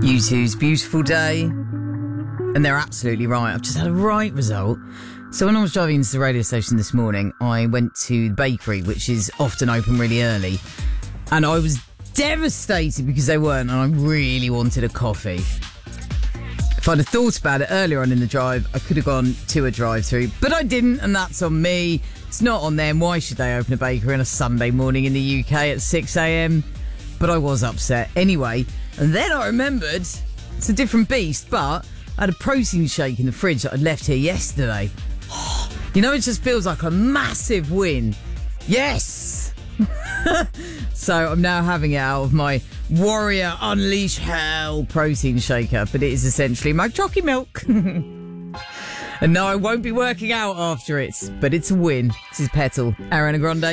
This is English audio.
U2's Beautiful Day. And they're absolutely right. I've just had a right result. So when I was driving into the radio station this morning, I went to the bakery, which is often open really early. And I was devastated because they weren't, and I really wanted a coffee. If I'd have thought about it earlier on in the drive, I could have gone to a drive-thru, but I didn't, and that's on me. It's not on them. Why should they open a bakery on a Sunday morning in the UK at 6 a.m? But I was upset. Anyway, and then I remembered, it's a different beast, but I had a protein shake in the fridge that I'd left here yesterday. You know, it just feels like a massive win. Yes! So I'm now having it out of my Warrior Unleash Hell protein shaker, but it is essentially my jockey milk. And no, I won't be working out after it, but it's a win. This is Petal, Ariana Grande.